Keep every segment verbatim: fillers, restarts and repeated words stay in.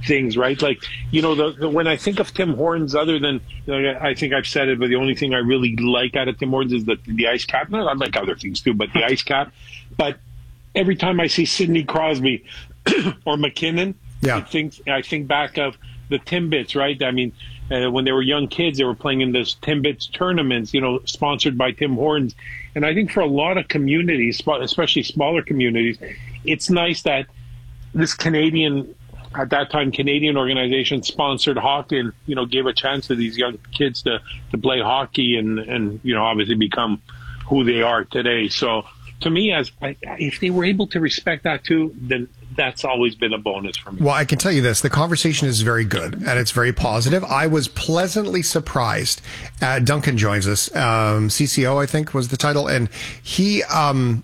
things, right? Like, you know, the, the, when I think of Tim Hortons, other than, you know, I think I've said it, but the only thing I really like out of Tim Hortons is the, the ice cap. No, I like other things too, but the ice cap. But every time I see Sidney Crosby or McKinnon, yeah. I think, I think back of the Timbits, right? I mean, uh, when they were young kids, they were playing in those Timbits tournaments, you know, sponsored by Tim Hortons. And I think for a lot of communities, especially smaller communities, it's nice that this Canadian, at that time, Canadian organization sponsored hockey and, you know, gave a chance to these young kids to, to play hockey and, and, you know, obviously become who they are today. So to me, as if they were able to respect that too, then that's always been a bonus for me. Well, I can tell you this, the conversation is very good and it's very positive. I was pleasantly surprised. Uh, Duncan joins us. Um, C C O, I think, was the title. And he, um,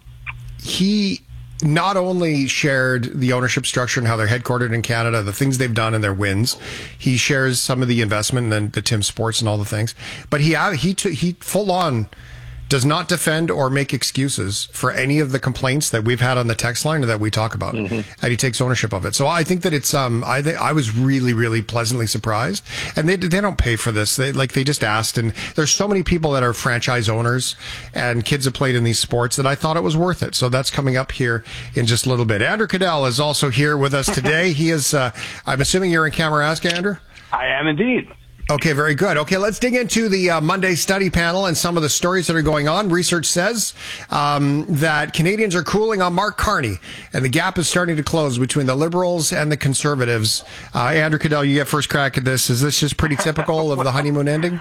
he, not only shared the ownership structure and how they're headquartered in Canada, the things they've done and their wins. He shares some of the investment and then the Tim Sports and all the things. But he he he full on does not defend or make excuses for any of the complaints that we've had on the text line or that we talk about. Mm-hmm. And he takes ownership of it. So I think that it's, um, I think I was really, really pleasantly surprised. And they, they don't pay for this. They, like, they just asked. And there's so many people that are franchise owners and kids have played in these sports that I thought it was worth it. So that's coming up here in just a little bit. Andrew Cadell is also here with us today. He is, uh, I'm assuming you're in Kamouraska, Andrew? I am indeed. Okay, very good. Okay, let's dig into the uh, Monday study panel and some of the stories that are going on. Research says um, that Canadians are cooling on Mark Carney, and the gap is starting to close between the Liberals and the Conservatives. Uh, Andrew Cadell, you get first crack at this. Is this just pretty typical of the honeymoon ending?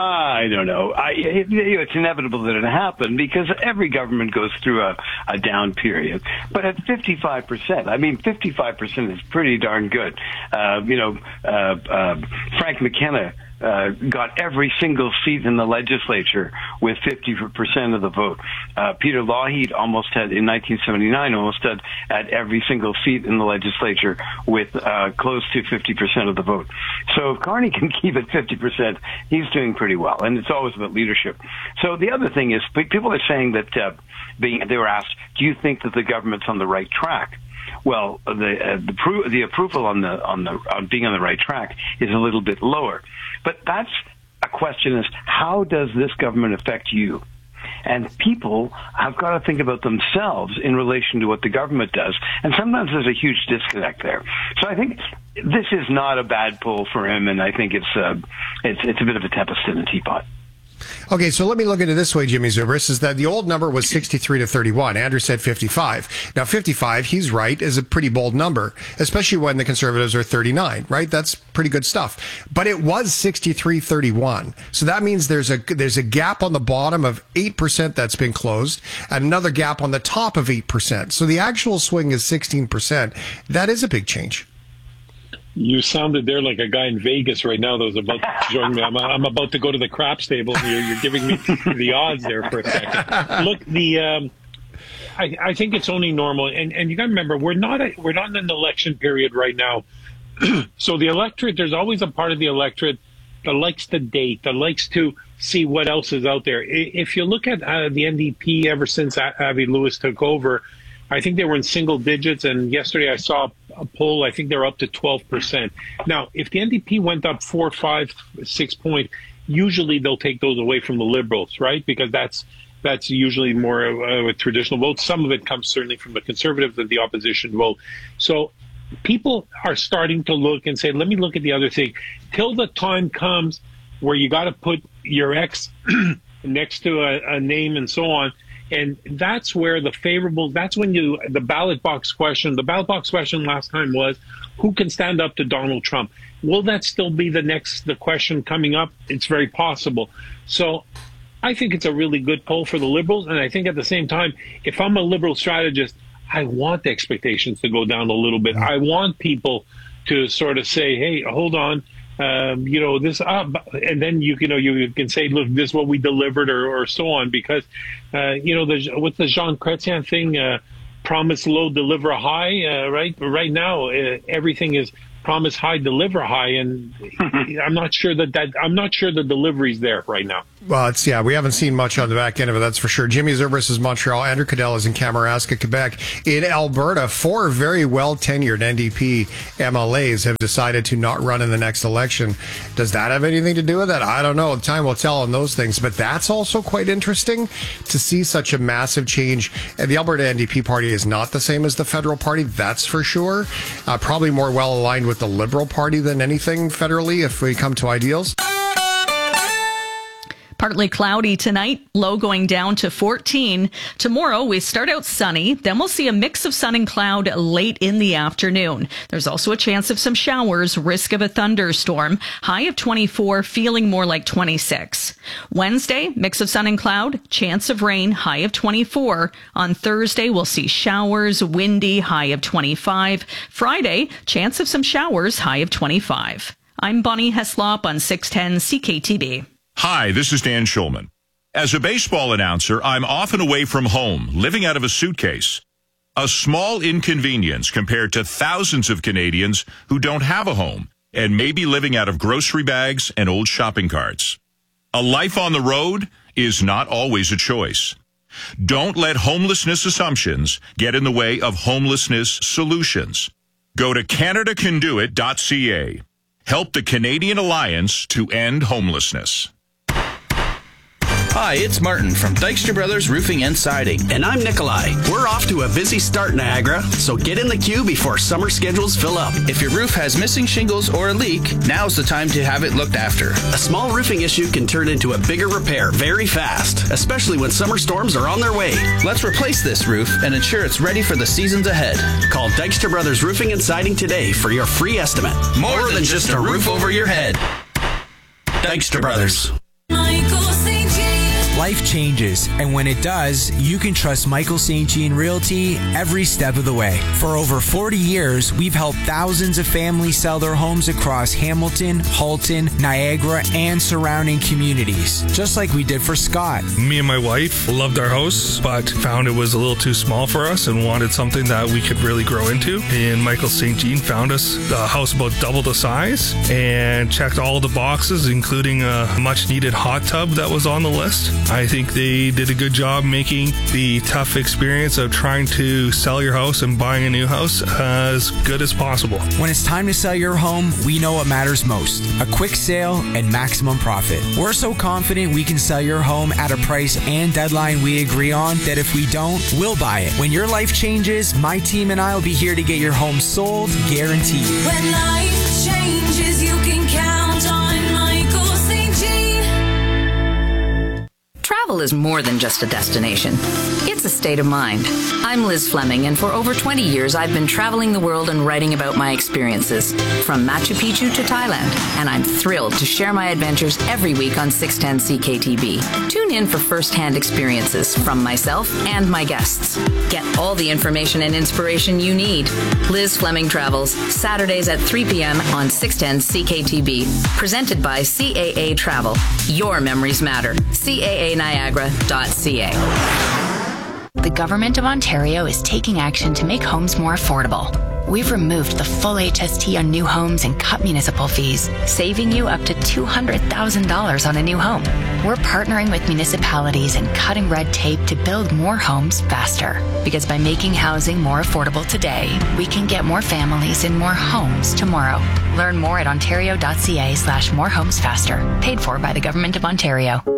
I don't know. I, it, it's inevitable that it happened because every government goes through a, a down period. But at fifty-five percent, I mean, fifty-five percent is pretty darn good. Uh, you know, uh, uh, Frank McKenna Uh, got every single seat in the legislature with fifty percent of the vote. Uh, Peter Lougheed almost had, in nineteen seventy-nine, almost had at every single seat in the legislature with uh, close to fifty percent of the vote. So if Carney can keep it fifty percent, he's doing pretty well. And it's always about leadership. So the other thing is, people are saying that uh, being, they were asked, do you think that the government's on the right track? Well, the uh, the, pro- the approval on the on the on being on the right track is a little bit lower, but that's a question: is how does this government affect you? And people have got to think about themselves in relation to what the government does, and sometimes there's a huge disconnect there. So I think this is not a bad poll for him, and I think it's uh, it's it's a bit of a tempest in a teapot. Okay, so let me look at it this way, Jimmy Zubris, is that the old number was sixty-three to thirty-one. Andrew said fifty-five. Now, fifty-five, he's right, is a pretty bold number, especially when the Conservatives are thirty-nine, right? That's pretty good stuff. But it was sixty-three thirty-one. So that means there's a there's a gap on the bottom of eight percent that's been closed and another gap on the top of eight percent. So the actual swing is sixteen percent. That is a big change. You sounded there like a guy in Vegas right now that was about to join me. I'm, I'm about to go to the craps table. You're, you're giving me the odds there for a second. Look, the um, I, I think it's only normal, and, and you got to remember we're not a, we're not in an election period right now. So the electorate, there's always a part of the electorate that likes to date, that likes to see what else is out there. If you look at uh, the N D P ever since Avi Lewis took over, I think they were in single digits, and yesterday I saw a poll, I think they're up to twelve percent. Now, if the N D P went up four, five, six points, usually they'll take those away from the Liberals, right? Because that's that's usually more uh, a traditional vote. Some of it comes certainly from the Conservatives and the opposition vote. So people are starting to look and say, let me look at the other thing. Till the time comes where you got to put your ex next to a, a name and so on. And that's where the favorable, that's when you, the ballot box question, the ballot box question last time was, who can stand up to Donald Trump? Will that still be the next, the question coming up? It's very possible. So I think it's a really good poll for the Liberals. And I think at the same time, if I'm a Liberal strategist, I want the expectations to go down a little bit. I want people to sort of say, hey, hold on. Um, you know, this, uh, and then you, you know, you can say, look, this is what we delivered or, or so on, because, uh, you know, the, what's the Jean Chrétien thing, uh, promise low, deliver high, uh, right? Right now, uh, everything is promise high, deliver high, and I'm not sure that, that I'm not sure the delivery's there right now. Well, it's, yeah, we haven't seen much on the back end of it, that's for sure. Jimmy Azur versus Montreal. Andrew Cadell is in Kamouraska, Quebec. In Alberta, four very well-tenured N D P M L As have decided to not run in the next election. Does that have anything to do with it? I don't know. Time will tell on those things. But that's also quite interesting to see such a massive change. And the Alberta N D P party is not the same as the federal party, that's for sure. Uh, probably more well-aligned with the Liberal Party than anything federally if we come to ideals. Partly cloudy tonight, low going down to fourteen. Tomorrow, we start out sunny, then we'll see a mix of sun and cloud late in the afternoon. There's also a chance of some showers, risk of a thunderstorm. High of twenty-four, feeling more like twenty-six. Wednesday, mix of sun and cloud, chance of rain, high of twenty-four. On Thursday, we'll see showers, windy, high of twenty-five. Friday, chance of some showers, high of twenty-five. I'm Bonnie Heslop on six ten C K T B. Hi, this is Dan Schulman. As a baseball announcer, I'm often away from home, living out of a suitcase. A small inconvenience compared to thousands of Canadians who don't have a home and may be living out of grocery bags and old shopping carts. A life on the road is not always a choice. Don't let homelessness assumptions get in the way of homelessness solutions. Go to Canada Can Do It dot C A. Help the Canadian Alliance to End Homelessness. Hi, it's Martin from Dykstra Brothers Roofing and Siding. And I'm Nikolai. We're off to a busy start, Niagara, so get in the queue before summer schedules fill up. If your roof has missing shingles or a leak, now's the time to have it looked after. A small roofing issue can turn into a bigger repair very fast, especially when summer storms are on their way. Let's replace this roof and ensure it's ready for the seasons ahead. Call Dykstra Brothers Roofing and Siding today for your free estimate. More, More than, than just a roof over your head. Dykstra Brothers. Life changes, and when it does, you can trust Michael Saint Jean Realty every step of the way. For over forty years, we've helped thousands of families sell their homes across Hamilton, Halton, Niagara, and surrounding communities, just like we did for Scott. Me and my wife loved our house, but found it was a little too small for us and wanted something that we could really grow into. And Michael Saint Jean found us a house about double the size and checked all the boxes, including a much-needed hot tub that was on the list. I think they did a good job making the tough experience of trying to sell your house and buying a new house as good as possible. When it's time to sell your home, we know what matters most: a quick sale and maximum profit. We're so confident we can sell your home at a price and deadline we agree on that if we don't, we'll buy it. When your life changes, my team and I will be here to get your home sold, guaranteed. When life changes, you can count on Michael Saint Jean. Travel is more than just a destination. It's a state of mind. I'm Liz Fleming, and for over twenty years, I've been traveling the world and writing about my experiences, from Machu Picchu to Thailand, and I'm thrilled to share my adventures every week on six ten C K T B. Tune in for first-hand experiences from myself and my guests. Get all the information and inspiration you need. Liz Fleming Travels, Saturdays at three p.m. on six ten C K T B. Presented by C A A Travel. Your memories matter. C A A Niagara dot C A. The Government of Ontario is taking action to make homes more affordable. We've removed the full H S T on new homes and cut municipal fees, saving you up to two hundred thousand dollars on a new home. We're partnering with municipalities and cutting red tape to build more homes faster. Because by making housing more affordable today, we can get more families in more homes tomorrow. Learn more at ontario.ca slash more homes faster. Paid for by the Government of Ontario.